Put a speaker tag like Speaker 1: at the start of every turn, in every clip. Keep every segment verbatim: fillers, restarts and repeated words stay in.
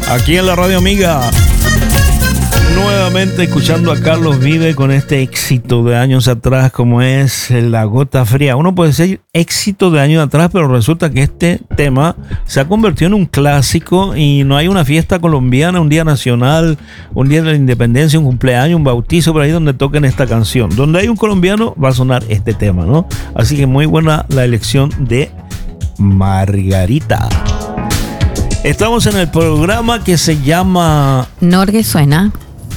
Speaker 1: Aquí en la Radio Amiga, nuevamente escuchando a Carlos Vive con este éxito de años atrás como es La Gota Fría. Uno puede decir éxito de años atrás, pero resulta que este tema se ha convertido en un clásico y no hay una fiesta colombiana, un día nacional, un día de la independencia, un cumpleaños, un bautizo por ahí donde toquen esta canción. Donde hay un colombiano va a sonar este tema, ¿no? Así que muy buena la elección de Margarita. Estamos en el programa que se llama
Speaker 2: Norge Suena.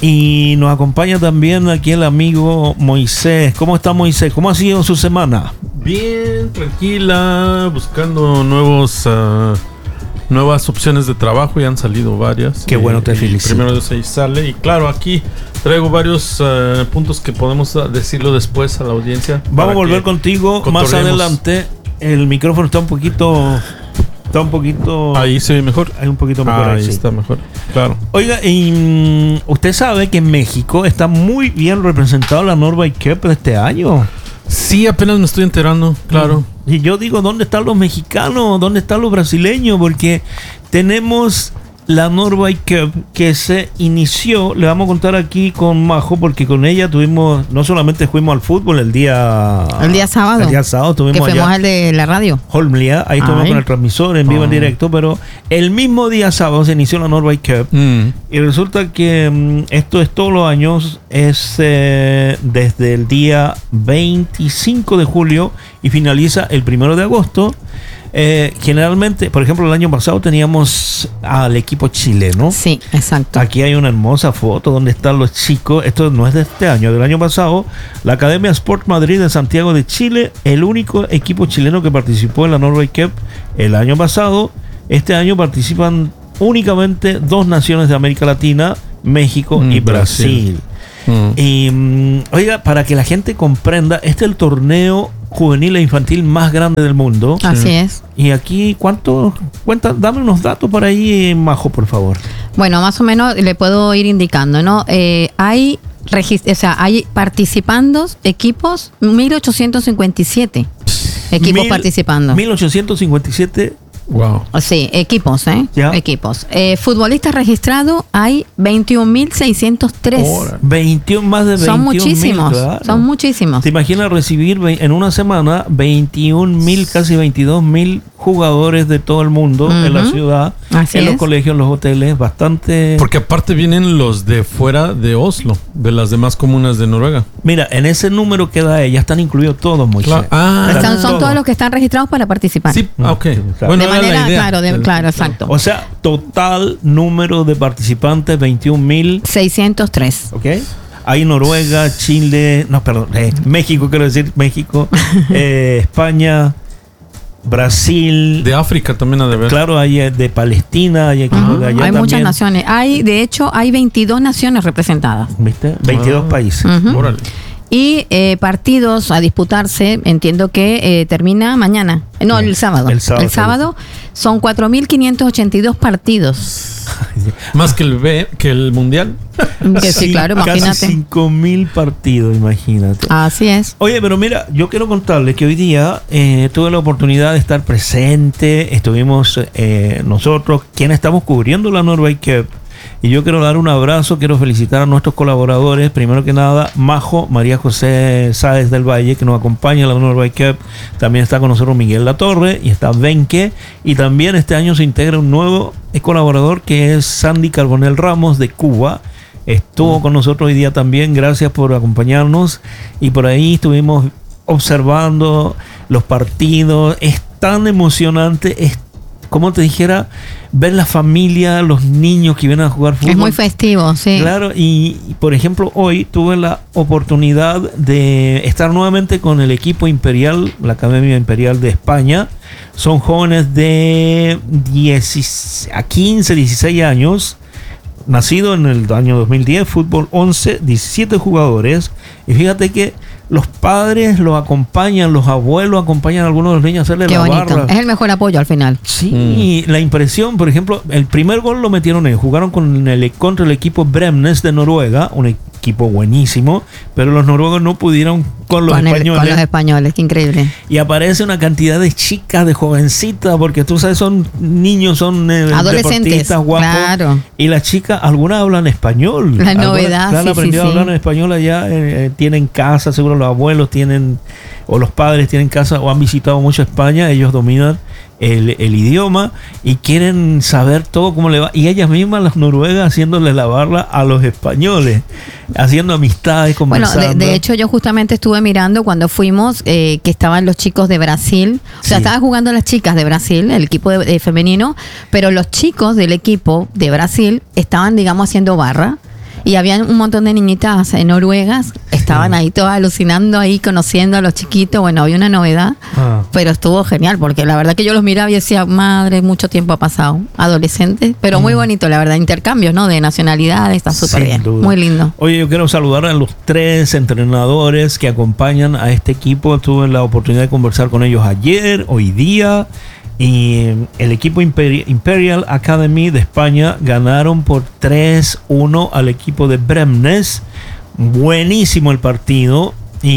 Speaker 1: Y nos acompaña también aquí el amigo Moisés. ¿Cómo está Moisés? ¿Cómo ha sido su semana?
Speaker 3: Bien, tranquila, buscando nuevos uh, nuevas opciones de trabajo. Ya han salido varias.
Speaker 1: Qué bueno, te felicito.
Speaker 3: Primero de seis sale. Y claro, aquí traigo varios uh, puntos que podemos decirlo después a la audiencia.
Speaker 1: Vamos a volver contigo más adelante. El micrófono está un poquito... Está un poquito...
Speaker 3: Ahí se ve mejor.
Speaker 1: Hay un poquito mejor.
Speaker 3: Ahí
Speaker 1: sí.
Speaker 3: está mejor, claro.
Speaker 1: Oiga, y usted sabe que en México está muy bien representado la Norway Cup de este año.
Speaker 3: Sí, apenas me estoy enterando, claro.
Speaker 1: Y yo digo, ¿dónde están los mexicanos? ¿Dónde están los brasileños? Porque tenemos la Norway Cup que se inició, le vamos a contar aquí con Majo, porque con ella tuvimos, no solamente fuimos al fútbol el día...
Speaker 2: El día sábado.
Speaker 1: El día sábado tuvimos
Speaker 2: que fuimos
Speaker 1: allá
Speaker 2: al de la radio.
Speaker 1: Holmlia, ahí estuvimos con el transmisor en vivo, oh. en directo, pero el mismo día sábado se inició la Norway Cup. Mm. Y resulta que um, esto es todos los años, es eh, desde el día veinticinco de julio y finaliza el primero de agosto. Eh, generalmente, por ejemplo, el año pasado teníamos al equipo chileno.
Speaker 2: Sí, exacto.
Speaker 1: Aquí hay una hermosa foto donde están los chicos. Esto no es de este año, del año pasado. La Academia Sport Madrid de Santiago de Chile, el único equipo chileno que participó en la Norway Cup el año pasado. Este año participan únicamente dos naciones de América Latina, México mm, y Brasil. Brasil. Mm. Y um, oiga, para que la gente comprenda, este es el torneo juvenil e infantil más grande del mundo.
Speaker 2: Así sí. es.
Speaker 1: Y aquí, ¿cuánto? Cuenta, dame unos datos por ahí, Majo, por favor.
Speaker 2: Bueno, más o menos le puedo ir indicando, ¿no? Eh, hay regist- o sea, hay participando equipos, mil ochocientos cincuenta y siete equipos Mil, participando.
Speaker 1: mil ochocientos cincuenta y siete
Speaker 3: Wow.
Speaker 2: Sí, equipos, ¿eh? ¿Ya? Equipos. Eh, futbolistas registrados hay veintiún mil seiscientos tres.
Speaker 1: veintiuno, más de veintiún
Speaker 2: Son muchísimos,
Speaker 1: mil, claro.
Speaker 2: son muchísimos.
Speaker 1: ¿Te imaginas recibir en una semana veintiún mil, casi veintidós mil jugadores de todo el mundo uh-huh. en la ciudad,
Speaker 2: Así
Speaker 1: en
Speaker 2: es.
Speaker 1: los colegios, en los hoteles? Bastante...
Speaker 3: Porque aparte vienen los de fuera de Oslo, de las demás comunas de Noruega.
Speaker 1: Mira, en ese número que da ella están incluidos todos, Moisés.
Speaker 3: Claro. Ah,
Speaker 2: están, son todo. todos los que están registrados para participar.
Speaker 3: Sí, ah, ok.
Speaker 1: Claro.
Speaker 3: Bueno,
Speaker 2: de manera, claro, de, claro, exacto.
Speaker 1: O sea, total número de participantes, veintiún mil
Speaker 2: seiscientos tres.
Speaker 1: Ok. Hay Noruega, Chile, no, perdón, eh, México, quiero decir, México, eh, España, Brasil.
Speaker 3: De África también ha de ver.
Speaker 1: Claro, hay de Palestina, hay equipos uh-huh. de allá.
Speaker 2: Hay
Speaker 1: también.
Speaker 2: Muchas naciones. Hay, de hecho, hay veintidós naciones representadas.
Speaker 1: ¿Viste? veintidós uh-huh. países.
Speaker 2: Uh-huh.
Speaker 3: Órale.
Speaker 2: Y eh, partidos a disputarse, entiendo que eh, termina mañana. No, el sábado.
Speaker 1: El sábado,
Speaker 2: el sábado son cuatro mil quinientos ochenta y dos partidos.
Speaker 3: Más que el B, que el Mundial.
Speaker 2: Que sí, claro, imagínate.
Speaker 1: Casi cinco mil partidos, imagínate.
Speaker 2: Así es.
Speaker 1: Oye, pero mira, yo quiero contarles que hoy día eh, tuve la oportunidad de estar presente. Estuvimos eh, nosotros, quienes estamos cubriendo la Norway Cup. Y yo quiero dar un abrazo, quiero felicitar a nuestros colaboradores. Primero que nada, Majo, María José Sáez del Valle, que nos acompaña en la Norway Cup. También está con nosotros Miguel Latorre y está Benque. Y también este año se integra un nuevo colaborador que es Sandy Carbonell Ramos de Cuba. Estuvo con nosotros hoy día también, gracias por acompañarnos. Y por ahí estuvimos observando los partidos. Es tan emocionante, es como te dijera, ver la familia, los niños que vienen a jugar fútbol.
Speaker 2: Es muy festivo, sí.
Speaker 1: Claro, y, y por ejemplo, hoy tuve la oportunidad de estar nuevamente con el equipo imperial, la Academia Imperial de España. Son jóvenes de diez a quince, dieciséis años, nacido en el año dos mil diez, fútbol once, diecisiete jugadores. Y fíjate que los padres los acompañan, los abuelos acompañan a algunos de los niños a hacerle
Speaker 2: Qué
Speaker 1: la
Speaker 2: bonito.
Speaker 1: barra.
Speaker 2: Es el mejor apoyo al final.
Speaker 1: Sí, mm. la impresión, por ejemplo, el primer gol lo metieron ellos. Jugaron con el, contra el equipo Bremnes de Noruega, un equipo equipo buenísimo, pero los noruegos no pudieron con los
Speaker 2: con, el,
Speaker 1: españoles.
Speaker 2: con los españoles, qué increíble.
Speaker 1: Y aparece una cantidad de chicas, de jovencitas, porque tú sabes, son niños, son eh,
Speaker 2: adolescentes,
Speaker 1: deportistas guapos.
Speaker 2: Claro.
Speaker 1: Y las chicas, algunas hablan español.
Speaker 2: La
Speaker 1: algunas,
Speaker 2: novedad,
Speaker 1: claro,
Speaker 2: sí,
Speaker 1: aprendió
Speaker 2: sí,
Speaker 1: a hablar
Speaker 2: sí.
Speaker 1: en español allá, eh, tienen casa, seguro los abuelos tienen, o los padres tienen casa, o han visitado mucho España, ellos dominan el, el idioma y quieren saber todo cómo le va. Y ellas mismas, las noruegas, haciéndole la barra a los españoles, haciendo amistades, conversando.
Speaker 2: Bueno, de, de hecho yo justamente estuve mirando cuando fuimos eh, que estaban los chicos de Brasil, o sea,
Speaker 1: Sí.
Speaker 2: estaban jugando las chicas de Brasil, el equipo de, de femenino, pero los chicos del equipo de Brasil estaban, digamos, haciendo barra. Y habían un montón de niñitas eh, noruegas, estaban ahí todas alucinando, ahí conociendo a los chiquitos. Bueno, había una novedad,
Speaker 1: Ah.
Speaker 2: pero estuvo genial, porque la verdad que yo los miraba y decía, madre, mucho tiempo ha pasado. Adolescentes, pero muy bonito, la verdad, intercambios, ¿no? De nacionalidades, está súper
Speaker 1: Sin
Speaker 2: bien,
Speaker 1: duda.
Speaker 2: muy lindo.
Speaker 1: Oye, yo quiero saludar a los tres entrenadores que acompañan a este equipo. Tuve la oportunidad de conversar con ellos ayer, hoy día. Y el equipo Imperi- Imperial Academy de España ganaron por tres uno al equipo de Bremnes. Buenísimo el partido.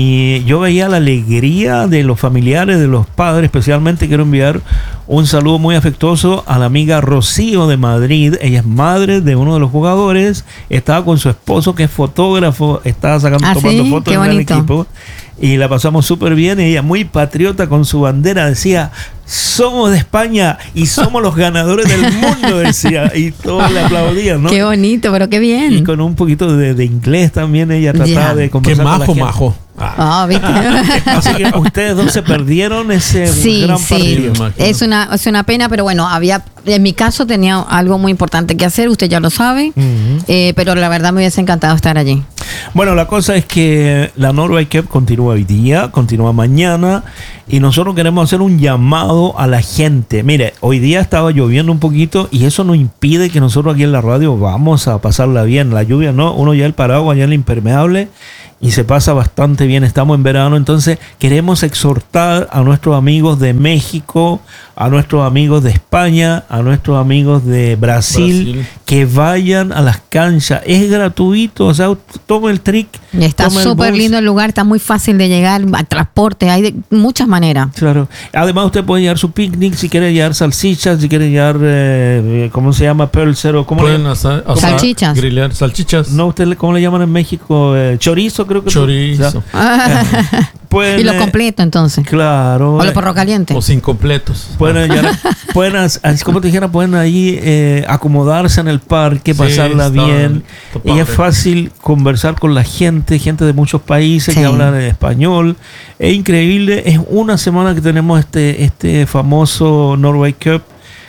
Speaker 1: Y yo veía la alegría de los familiares, de los padres. Especialmente quiero enviar un saludo muy afectuoso a la amiga Rocío de Madrid. Ella es madre de uno de los jugadores. Estaba con su esposo, que es fotógrafo. Estaba sacando,
Speaker 2: ¿Ah,
Speaker 1: tomando
Speaker 2: sí?
Speaker 1: fotos
Speaker 2: Qué
Speaker 1: en el
Speaker 2: bonito.
Speaker 1: equipo. Y la pasamos súper bien. Y ella, muy patriota con su bandera, decía: somos de España y somos los ganadores del mundo, decía. Y todos le aplaudían, ¿no?
Speaker 2: Qué bonito, pero qué bien.
Speaker 1: Y con un poquito de, de inglés también ella trataba
Speaker 2: Ya.
Speaker 1: de
Speaker 3: Qué
Speaker 1: conversar con la
Speaker 3: majo,
Speaker 1: gente.
Speaker 3: majo.
Speaker 2: Ah, ¿viste?
Speaker 1: Así que ustedes dos se perdieron ese
Speaker 2: Sí,
Speaker 1: gran
Speaker 2: sí.
Speaker 1: partido.
Speaker 3: imagino.
Speaker 2: Es una, es una pena, pero bueno, había, en mi caso tenía algo muy importante que hacer, usted ya lo sabe,
Speaker 1: Ujú.
Speaker 2: eh, pero la verdad me hubiese encantado estar allí.
Speaker 1: Bueno, la cosa es que la Norway Cup continúa hoy día, continúa mañana, y nosotros queremos hacer un llamado a la gente. Mire, hoy día estaba lloviendo un poquito y eso no impide que nosotros aquí en la radio vamos a pasarla bien. La lluvia no, uno ya el paraguas, ya el impermeable, y se pasa bastante bien. Estamos en verano, entonces queremos exhortar a nuestros amigos de México, a nuestros amigos de España, a nuestros amigos de Brasil,
Speaker 3: Brasil.
Speaker 1: que vayan a las canchas. Es gratuito, o sea, toma el trick.
Speaker 2: Y está
Speaker 1: toma el
Speaker 2: súper
Speaker 1: bus.
Speaker 2: lindo el lugar, está muy fácil de llegar, al transporte, hay de muchas maneras.
Speaker 1: Claro. Además, usted puede llevar su picnic, si quiere llevar salchichas, si quiere llevar, eh, ¿cómo se llama? Pölser o ¿cómo
Speaker 3: Pueden
Speaker 1: le
Speaker 3: asar, asar,
Speaker 2: Salchichas.
Speaker 3: grillear, salchichas.
Speaker 1: No, usted le- ¿cómo le llaman en México? Eh, chorizo, creo que.
Speaker 3: Chorizo.
Speaker 1: O sea, pueden,
Speaker 2: Y lo
Speaker 1: eh,
Speaker 2: completo entonces.
Speaker 1: Claro.
Speaker 2: O
Speaker 1: eh,
Speaker 2: los perros calientes.
Speaker 3: Los incompletos.
Speaker 1: Pueden, hallar- pueden as- así como te dijera, pueden ahí eh, acomodarse en el parque,
Speaker 3: Sí,
Speaker 1: pasarla
Speaker 3: está-
Speaker 1: bien.
Speaker 3: está
Speaker 1: Y es
Speaker 3: padre.
Speaker 1: fácil conversar con la gente, gente de muchos países
Speaker 2: Sí.
Speaker 1: que hablan en español. Es increíble. Es una semana que tenemos este, este famoso Norway Cup,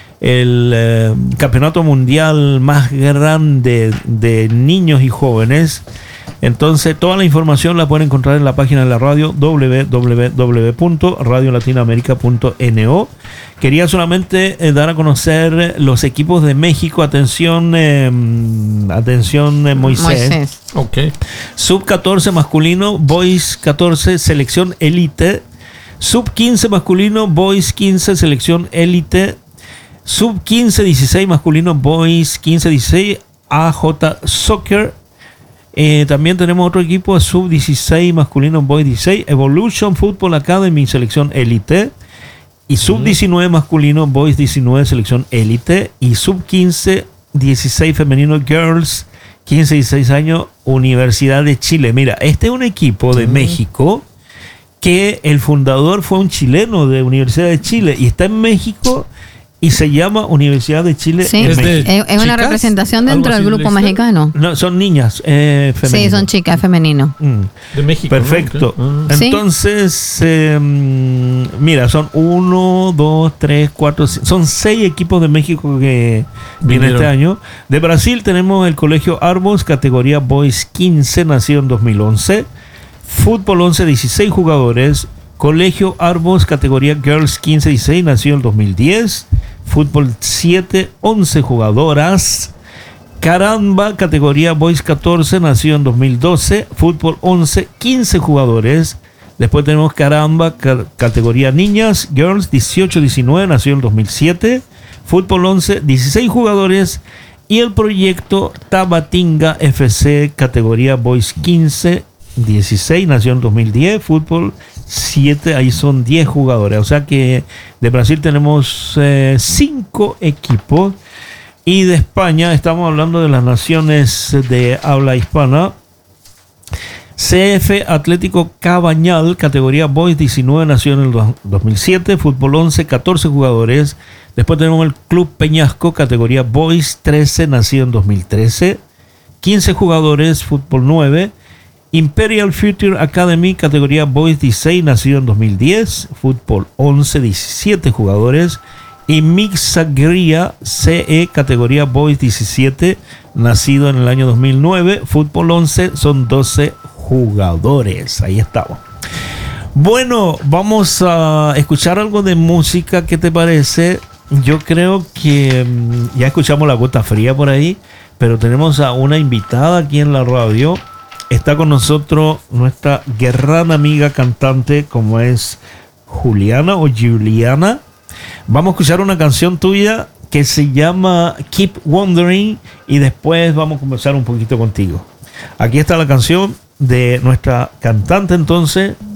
Speaker 1: el eh, campeonato mundial más grande de niños y jóvenes. Entonces, toda la información la pueden encontrar en la página de la radio, doble u doble u doble u punto radio latinoamérica punto no. Quería solamente eh, dar a conocer los equipos de México. Atención, eh, atención eh, Moisés.
Speaker 2: Moisés.
Speaker 3: Ok.
Speaker 1: Sub catorce masculino, Boys catorce, selección élite. Sub quince masculino, Boys quince, selección élite. Sub quince dieciséis masculino, Boys quince dieciséis, A J Soccer. Eh, también tenemos otro equipo, Sub dieciséis masculino, Boys dieciséis, Evolution Football Academy, selección élite. Y Sub diecinueve masculino, Boys diecinueve, selección élite. Y Sub quince dieciséis femenino, Girls quince dieciséis años, Universidad de Chile. Mira, este es un equipo de México que el fundador fue un chileno de Universidad de Chile y está en México y se llama Universidad de Chile.
Speaker 2: Sí,
Speaker 1: en
Speaker 3: ¿Es de
Speaker 1: México.
Speaker 2: es, es una
Speaker 3: chicas?
Speaker 2: representación
Speaker 3: ¿Algo
Speaker 2: dentro del
Speaker 3: así
Speaker 2: grupo
Speaker 3: de la
Speaker 2: mexicano.
Speaker 1: No, son niñas eh, femeninas.
Speaker 2: Sí, son chicas, femenino.
Speaker 1: Mm.
Speaker 3: De México.
Speaker 1: Perfecto.
Speaker 3: ¿no? Ok. Ah.
Speaker 2: Sí.
Speaker 1: Entonces, eh, mira, son uno, dos, tres, cuatro, cinco, son seis equipos de México que vienen
Speaker 3: Vinieron.
Speaker 1: este año. De Brasil tenemos el Colegio Arbos, categoría Boys quince, nacido en dos mil once. Fútbol once, dieciséis jugadores. Colegio Arbos, categoría Girls quince dieciséis, nació en dos mil diez. Fútbol siete, once jugadoras. Caramba, categoría Boys catorce, nació en dos mil doce. Fútbol once, quince jugadores. Después tenemos Caramba, ca- categoría Niñas, Girls dieciocho diecinueve, nació en dos mil siete. Fútbol once, dieciséis jugadores. Y el proyecto Tabatinga F C, categoría Boys quince, dieciséis, nació en dos mil diez, fútbol siete, ahí son diez jugadores. O sea que de Brasil tenemos cinco eh, equipos. Y de España, estamos hablando de las naciones de habla hispana. C F Atlético Cabañal, categoría Boys diecinueve, nació en el dos mil siete, fútbol once, catorce jugadores. Después tenemos el Club Peñasco, categoría Boys trece, nació en dos mil trece, quince jugadores, fútbol nueve. Imperial Future Academy, categoría Boys dieciséis, nació en dos mil diez, fútbol once, diecisiete jugadores. Y Mixagria C E, categoría Boys diecisiete, nacido en el año dos mil nueve, fútbol once, son doce jugadores. Ahí estamos. Bueno, vamos a escuchar algo de música. ¿Qué te parece? Yo creo que um, ya escuchamos La Gota Fría por ahí, pero tenemos a una invitada aquí en la radio. Está con nosotros nuestra gran amiga cantante, como es Juliana o Juliana. Vamos a escuchar una canción tuya que se llama Keep Wondering y después vamos a conversar un poquito contigo. Aquí está la canción de nuestra cantante entonces,